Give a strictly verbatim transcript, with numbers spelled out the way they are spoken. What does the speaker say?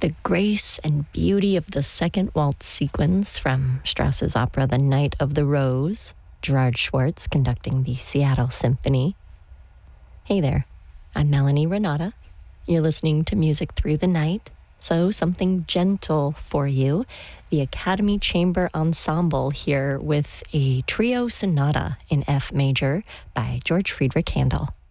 The grace and beauty of the second waltz sequence from Strauss's opera The Night of the Rose, Gerard Schwartz conducting the Seattle Symphony. Hey there, I'm Melanie Renata. You're listening to Music Through the Night, so something gentle for you. The Academy Chamber Ensemble here with a trio sonata in F major by George Friedrich Handel.